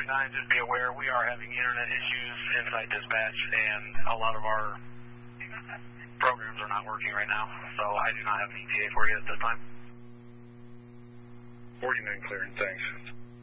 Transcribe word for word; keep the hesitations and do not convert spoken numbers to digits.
forty-nine, just be aware we are having internet issues inside dispatch, and a lot of our programs are not working right now, so I do not have an E T A for you at this time. forty-nine clearing, thanks.